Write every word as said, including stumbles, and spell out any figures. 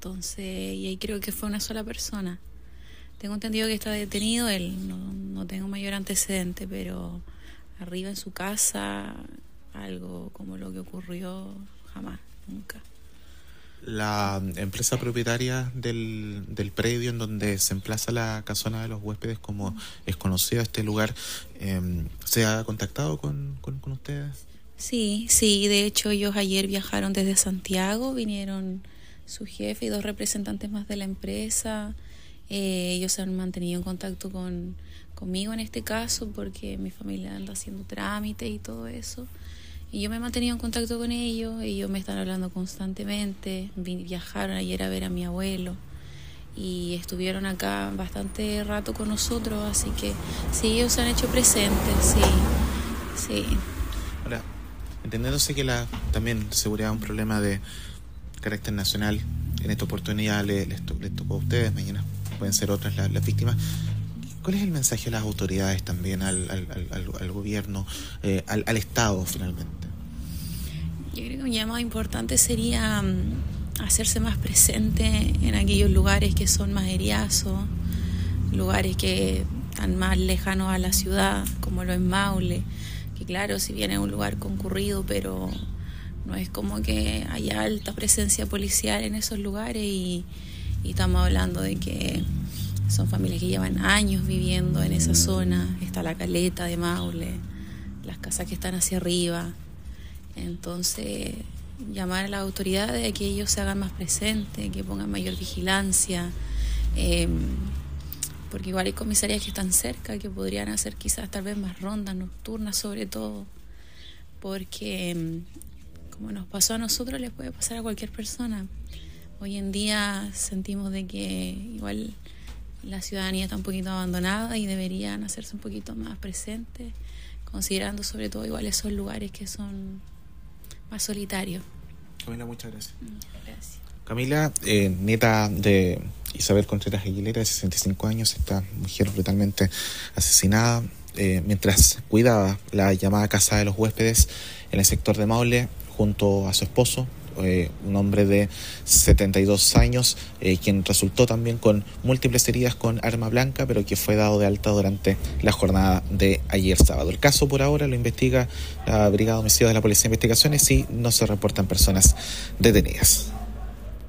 Entonces, y ahí creo que fue una sola persona. Tengo entendido que está detenido él, no, no tengo mayor antecedente, pero arriba en su casa, algo como lo que ocurrió, jamás, nunca. La empresa propietaria del, del predio en donde se emplaza la casona de los huéspedes, como es conocido este lugar, eh, ¿se ha contactado con, con, con ustedes? Sí, sí, de hecho ellos ayer viajaron desde Santiago, vinieron su jefe y dos representantes más de la empresa. Eh, ellos se han mantenido en contacto con, conmigo en este caso porque mi familia anda haciendo trámites y todo eso. Y yo me he mantenido en contacto con ellos, ellos me están hablando constantemente, viajaron ayer a ver a mi abuelo y estuvieron acá bastante rato con nosotros, así que sí, ellos se han hecho presentes, sí, sí. Ahora, entendiéndose que la también seguridad es un problema de carácter nacional, en esta oportunidad les, les, to, les tocó a ustedes, mañana pueden ser otras las, las víctimas. ¿Cuál es el mensaje a las autoridades también, al, al, al, al gobierno, eh, al, al Estado finalmente? Yo creo que un llamado importante sería um, hacerse más presente en aquellos lugares que son más heriazos, lugares que están más lejanos a la ciudad, como lo es Maule, que claro, si bien es un lugar concurrido, pero no es como que haya alta presencia policial en esos lugares y, y estamos hablando de que son familias que llevan años viviendo en esa zona. Está la caleta de Maule, las casas que están hacia arriba. Entonces, llamar a las autoridades a que ellos se hagan más presentes, que pongan mayor vigilancia, eh, porque igual hay comisarías que están cerca, que podrían hacer quizás tal vez más rondas nocturnas sobre todo, porque eh, como nos pasó a nosotros, les puede pasar a cualquier persona. Hoy en día sentimos de que igual la ciudadanía está un poquito abandonada y deberían hacerse un poquito más presentes, considerando sobre todo igual esos lugares que son más solitarios. Camila, muchas gracias. Gracias. Camila, eh, nieta de Isabel Contreras Aguilera, de sesenta y cinco años, esta mujer brutalmente asesinada eh, mientras cuidaba la llamada casa de los huéspedes en el sector de Maule junto a su esposo, Eh, un hombre de setenta y dos años, eh, quien resultó también con múltiples heridas con arma blanca, pero que fue dado de alta durante la jornada de ayer sábado. El caso por ahora lo investiga la Brigada de Homicidios de la Policía de Investigaciones y no se reportan personas detenidas.